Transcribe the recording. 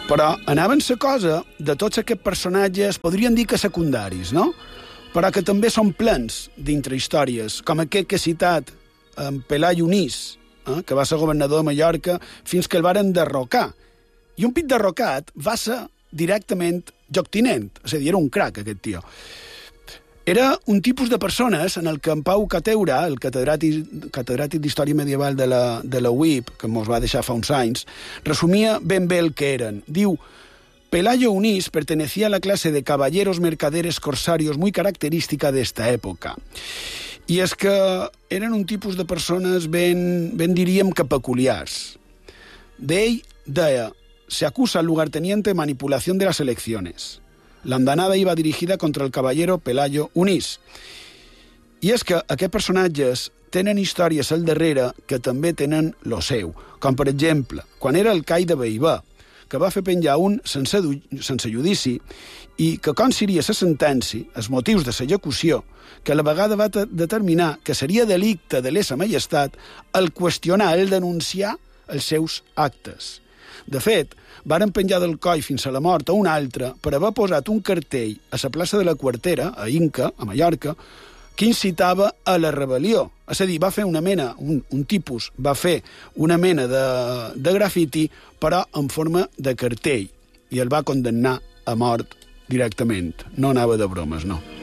Però anaven la cosa de tots aquests personatges, podríem dir que secundaris, no? Però que també són plens d'intrahistòries, com aquest que he citat, en Pelayo Onís, que va ser governador de Mallorca fins que el varen derrocar. I un pit derrocat va ser directament lloctinent, és a dir, era un crac, aquest tio. Era un tipus de persones en el que en Pau Cateura, el catedràtic d'Història Medieval de la UIP, que mos va deixar fa uns anys, resumia ben bé el que eren. Diu, Pelayo Onís pertenecía a la clase de caballeros mercaderes corsarios muy característica de esta época. I és que eren un tipus de persones ben diríem que peculiars. D'ell deia, se acusa al lugarteniente de manipulación de las elecciones. La andanada iba dirigida contra el caballero Pelayo Onís. I és que aquests personatges tenen històries al darrere que també tenen lo seu. Com, per exemple, quan era el cai de Bellver, que va fer penjar un sense judici i que consiria la sentència, els motius de l'execució, que a la vegada va determinar que seria delicte de lesa majestat el qüestionar, el denunciar els seus actes. De fet, varen penjar del coll fins a la mort a un altre per haver posat un cartell a la plaça de la Quartera, a Inca, a Mallorca, que incitava a la rebel·lió. És a dir, va fer una mena, un tipus, va fer una mena de grafiti, però en forma de cartell, i el va condemnar a mort directament. No anava de bromes, no.